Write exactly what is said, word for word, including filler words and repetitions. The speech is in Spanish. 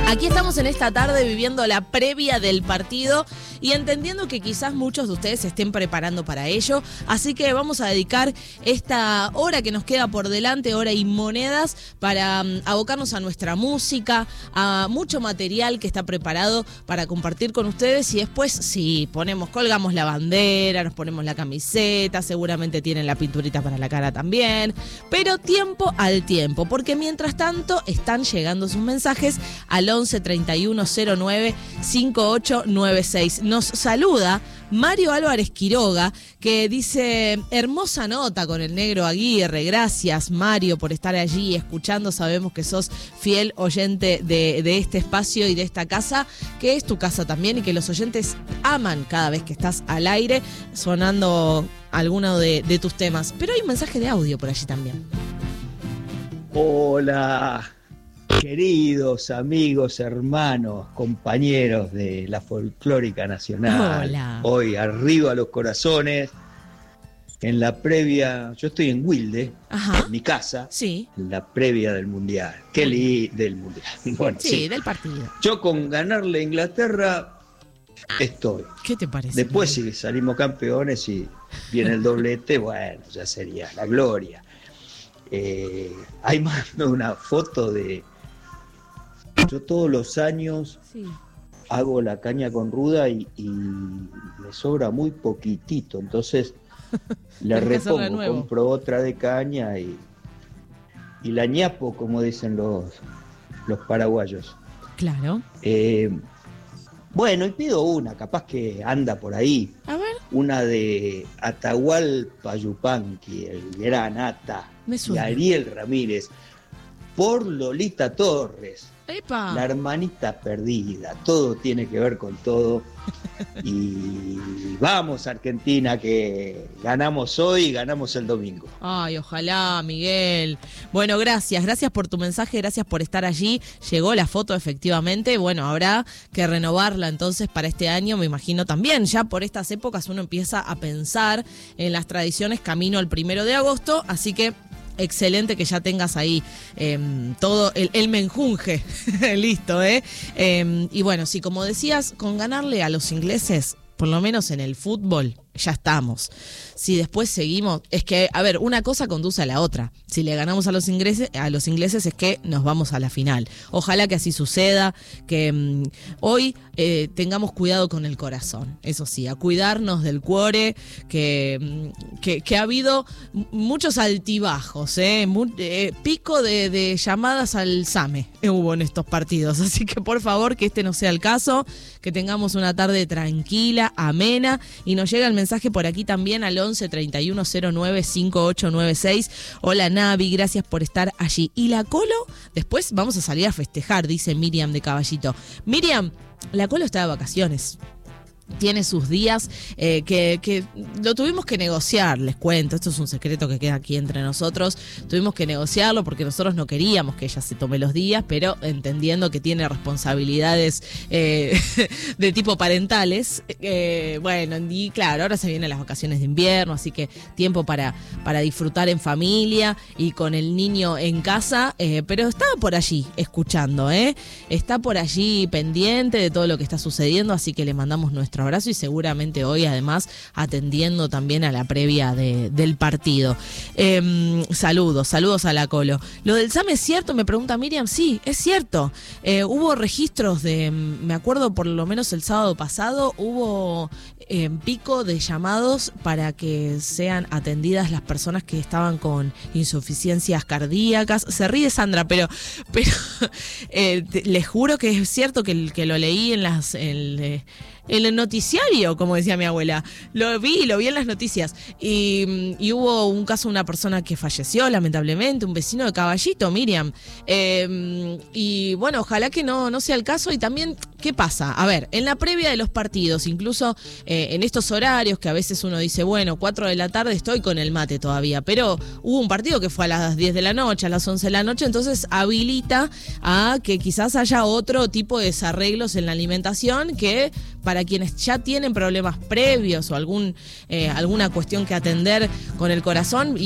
Aquí estamos en esta tarde viviendo la previa del partido y entendiendo que quizás muchos de ustedes se estén preparando para ello, así que vamos a dedicar esta hora que nos queda por delante, hora y monedas, para um, abocarnos a nuestra música, a mucho material que está preparado para compartir con ustedes y después sí, ponemos, colgamos la bandera, nos ponemos la camiseta, seguramente tienen la pinturita para la cara también, pero tiempo al tiempo, porque mientras tanto están llegando sus mensajes al once treinta y uno cero nueve cincuenta y ocho noventa y seis. Nos saluda Mario Álvarez Quiroga, que dice: hermosa nota con el Negro Aguirre. Gracias, Mario, por estar allí escuchando. Sabemos que sos fiel oyente de, de este espacio y de esta casa, que es tu casa también, y que los oyentes aman cada vez que estás al aire sonando alguno de, de tus temas. Pero hay un mensaje de audio por allí también. Hola, queridos amigos, hermanos, compañeros de la Folclórica Nacional. Hola. Hoy arriba los corazones, en la previa, yo estoy en Wilde, Ajá. en mi casa, Sí. en la previa del Mundial. Qué li del Mundial. Bueno, Sí, sí, del partido. yo con ganarle a Inglaterra estoy. ¿Qué te parece? Después si salimos campeones y viene el doblete, bueno, ya sería la gloria. Eh, ahí mando una foto de... Yo todos los años Sí. hago la caña con ruda y, y me sobra muy poquitito, entonces la Tenés que hacerla de repongo, nuevo. compro otra de caña y, y la ñapo, como dicen los, los paraguayos. Claro. Eh, bueno, y pido una, capaz que anda por ahí, A ver, una de Atahualpa Yupanqui, el gran Ata, me y suena. Ariel Ramírez, por Lolita Torres. ¡Epa! La hermanita perdida, todo tiene que ver con todo. Y vamos, Argentina, que ganamos hoy, ganamos el domingo. Ay, ojalá, Miguel. Bueno, gracias, gracias por tu mensaje, gracias por estar allí. Llegó la foto, efectivamente. Bueno, habrá que renovarla entonces para este año, me imagino también. Ya por estas épocas uno empieza a pensar en las tradiciones camino al primero de agosto, así que excelente que ya tengas ahí eh, todo el, el menjunje listo, ¿eh? ¿eh? Y bueno, sí, como decías, con ganarle a los ingleses, por lo menos en el fútbol, ya estamos. Si después seguimos, es que, a ver, una cosa conduce a la otra. Si le ganamos a los ingleses, a los ingleses es que nos vamos a la final. Ojalá que así suceda, que mmm, hoy eh, tengamos cuidado con el corazón. Eso sí, a cuidarnos del cuore, que, mmm, que, que ha habido muchos altibajos, ¿eh? Muy, eh, pico de, de llamadas al SAME eh, hubo en estos partidos. Así que por favor que este no sea el caso, que tengamos una tarde tranquila, amena, y nos llega el mensaje por aquí también al once treinta y uno cero nueve cincuenta y ocho noventa y seis. Hola Navi, gracias por estar allí. ¿Y la Colo? Después vamos a salir a festejar, dice Miriam de Caballito. Miriam, la Colo está de vacaciones. Tiene sus días eh, que, que lo tuvimos que negociar, les cuento, esto es un secreto que queda aquí entre nosotros, tuvimos que negociarlo porque nosotros no queríamos que ella se tome los días, pero entendiendo que tiene responsabilidades eh, de tipo parentales, eh, bueno, y claro, ahora se vienen las vacaciones de invierno, así que tiempo para, para disfrutar en familia y con el niño en casa, eh, pero estaba por allí escuchando, ¿eh? Está por allí pendiente de todo lo que está sucediendo, así que le mandamos nuestro abrazo y seguramente hoy además atendiendo también a la previa de, del partido. Eh, saludos, saludos a la Colo. ¿Lo del SAME es cierto? Me pregunta Miriam. Sí, es cierto. Eh, hubo registros de, me acuerdo por lo menos el sábado pasado, hubo eh, pico de llamados para que sean atendidas las personas que estaban con insuficiencias cardíacas. Se ríe Sandra, pero, pero eh, te, les juro que es cierto que, que lo leí en las... En, eh, en el noticiario, como decía mi abuela. Lo vi, lo vi en las noticias. Y, y hubo un caso de una persona que falleció, lamentablemente, un vecino de Caballito, Miriam. Eh, y bueno, ojalá que no, no sea el caso. Y también, ¿qué pasa? A ver, en la previa de los partidos, incluso eh, en estos horarios que a veces uno dice, bueno, cuatro de la tarde estoy con el mate todavía, pero hubo un partido que fue a las diez de la noche, a las once de la noche, entonces habilita a que quizás haya otro tipo de desarreglos en la alimentación que para quienes ya tienen problemas previos o algún eh, alguna cuestión que atender con el corazón